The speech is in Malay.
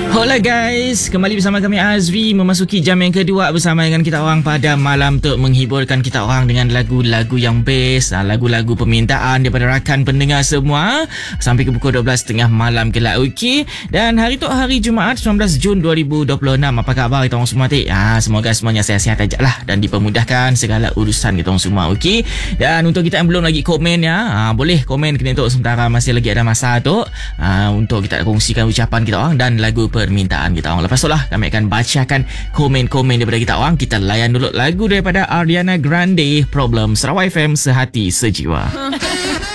Hola guys, kembali bersama kami Azri memasuki jam yang kedua bersama dengan kita orang pada malam untuk menghiburkan kita orang dengan lagu-lagu yang best, lagu-lagu permintaan daripada rakan pendengar semua sampai ke pukul 12.30 malam kelak. Okey, dan hari tu hari Jumaat 19 Jun 2026. Apa khabar kita orang semua, Tik? Semoga semuanya sihat-sihat aja lah dan dipermudahkan segala urusan kita orang semua. Okey, dan untuk kita yang belum lagi komen ya, boleh komen kena untuk sementara masih lagi ada masa tu untuk kita kongsikan ucapan kita orang dan lagu permintaan kita orang. Lepas tu lah kami akan bacakan komen-komen daripada kita orang. Kita layan dulu lagu daripada Ariana Grande, Problem, Sarawak FM, Sehati Sejiwa.